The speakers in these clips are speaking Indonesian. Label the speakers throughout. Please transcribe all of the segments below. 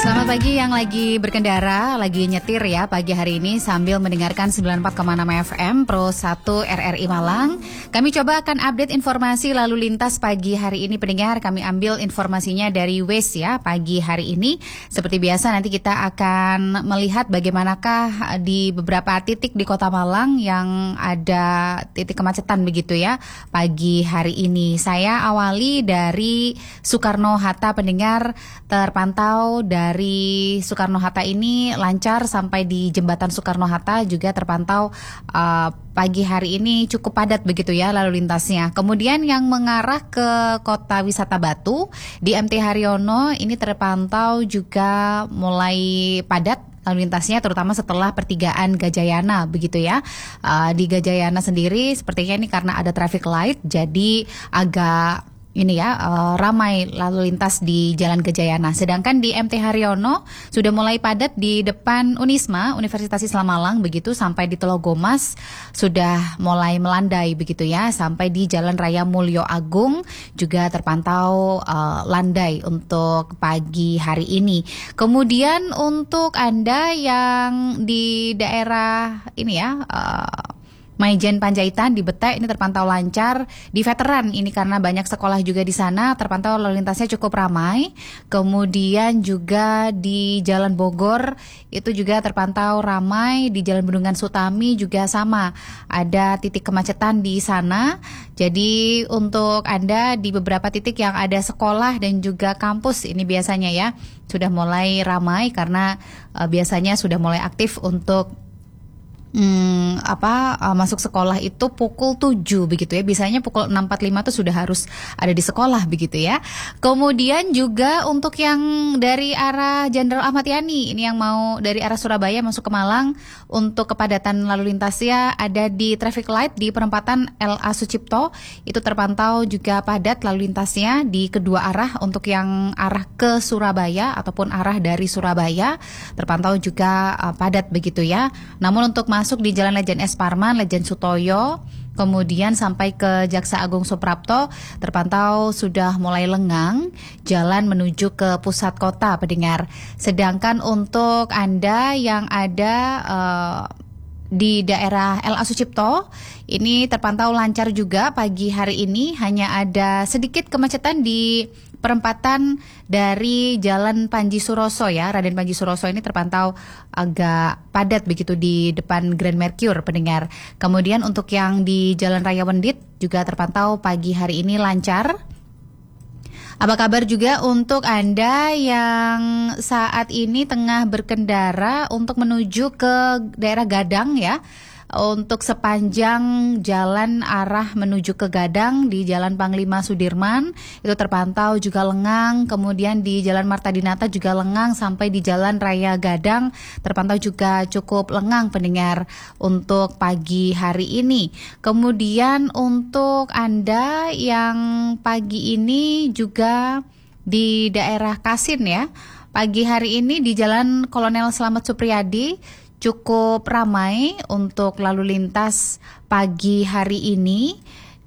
Speaker 1: Selamat pagi yang lagi berkendara, lagi nyetir ya pagi hari ini sambil mendengarkan 94,6 FM Pro 1 RRI Malang. Kami coba akan update informasi lalu lintas pagi hari ini pendengar. Kami ambil informasinya dari Waze ya pagi hari ini. Seperti biasa nanti kita akan melihat bagaimanakah di beberapa titik di Kota Malang yang ada titik kemacetan begitu ya pagi hari ini. Saya awali dari Soekarno-Hatta pendengar, terpantau dari Soekarno-Hatta ini lancar sampai di jembatan Soekarno-Hatta juga terpantau pagi hari ini cukup padat begitu ya lalu lintasnya. Kemudian yang mengarah ke Kota Wisata Batu di MT Haryono ini terpantau juga mulai padat lalu lintasnya, terutama setelah pertigaan Gajayana begitu ya. Di Gajayana sendiri sepertinya ini karena ada traffic light jadi agak ramai lalu lintas di Jalan Gajayana. Sedangkan di MT Haryono sudah mulai padat di depan Unisma, Universitas Islam Malang begitu, sampai di Telogomas sudah mulai melandai begitu ya, sampai di Jalan Raya Mulyo Agung juga terpantau landai untuk pagi hari ini. Kemudian untuk Anda yang di daerah ini ya, Maijen Panjaitan di Betek ini terpantau lancar. Di Veteran ini karena banyak sekolah juga di sana terpantau lalu lintasnya cukup ramai. Kemudian juga di Jalan Bogor itu juga terpantau ramai. Di Jalan Bendungan Sutami juga sama, ada titik kemacetan di sana. Jadi untuk Anda di beberapa titik yang ada sekolah dan juga kampus ini biasanya ya sudah mulai ramai karena biasanya sudah mulai aktif untuk masuk sekolah itu pukul 7 begitu ya. Biasanya pukul 6.45 itu sudah harus ada di sekolah begitu ya. Kemudian juga untuk yang dari arah Jenderal Ahmad Yani, ini yang mau dari arah Surabaya masuk ke Malang, untuk kepadatan lalu lintasnya ada di traffic light di perempatan LA Sucipto, itu terpantau juga padat lalu lintasnya di kedua arah. Untuk yang arah ke Surabaya ataupun arah dari Surabaya terpantau juga padat begitu ya. Namun untuk masuk di Jalan Lejen S. Parman, Lejen Sutoyo, kemudian sampai ke Jaksa Agung Suprapto terpantau sudah mulai lengang jalan menuju ke pusat kota pendengar. Sedangkan untuk Anda yang ada di daerah LA Sucipto ini terpantau lancar juga pagi hari ini, hanya ada sedikit kemacetan di perempatan dari Jalan Panji Suroso ya. Raden Panji Suroso ini terpantau agak padat begitu di depan Grand Mercure pendengar. Kemudian untuk yang di Jalan Raya Wendit juga terpantau pagi hari ini lancar. Apa kabar juga untuk Anda yang saat ini tengah berkendara untuk menuju ke daerah Gadang ya. Untuk sepanjang jalan arah menuju ke Gadang di Jalan Panglima Sudirman itu terpantau juga lengang. Kemudian di Jalan Marta Dinata juga lengang sampai di Jalan Raya Gadang terpantau juga cukup lengang pendengar untuk pagi hari ini. Kemudian untuk Anda yang pagi ini juga di daerah Kasin ya, pagi hari ini di Jalan Kolonel Slamet Supriyadi cukup ramai untuk lalu lintas pagi hari ini.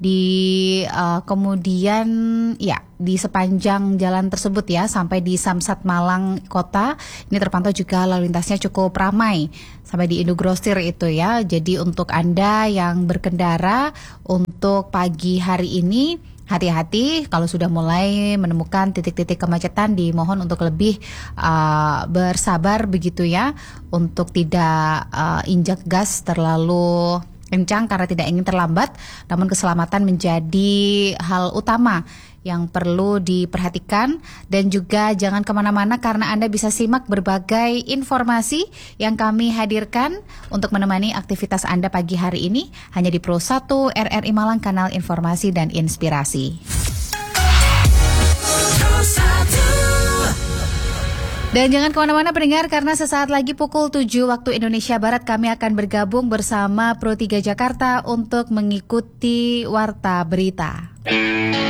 Speaker 1: Kemudian ya di sepanjang jalan tersebut ya sampai di Samsat Malang Kota ini terpantau juga lalu lintasnya cukup ramai sampai di Indogrosir itu ya. Jadi untuk Anda yang berkendara untuk pagi hari ini hati-hati kalau sudah mulai menemukan titik-titik kemacetan, dimohon untuk lebih bersabar begitu ya, untuk tidak injak gas terlalu kencang karena tidak ingin terlambat. Namun keselamatan menjadi hal utama yang perlu diperhatikan, dan juga jangan kemana-mana karena Anda bisa simak berbagai informasi yang kami hadirkan untuk menemani aktivitas Anda pagi hari ini hanya di Pro 1 RRI Malang, kanal informasi dan inspirasi. Dan jangan kemana-mana pendengar karena sesaat lagi pukul 7 waktu Indonesia Barat kami akan bergabung bersama Pro 3 Jakarta untuk mengikuti Warta Berita.